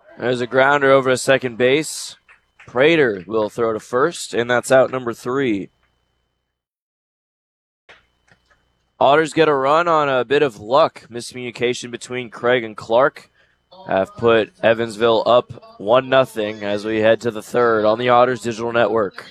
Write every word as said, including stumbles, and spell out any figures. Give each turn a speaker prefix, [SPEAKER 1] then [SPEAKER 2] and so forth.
[SPEAKER 1] There's a grounder over to second base. Prater will throw to first, and that's out number three. Otters get a run on a bit of luck. Miscommunication between Craig and Clark have put Evansville up one nothing as we head to the third on the Otters Digital Network.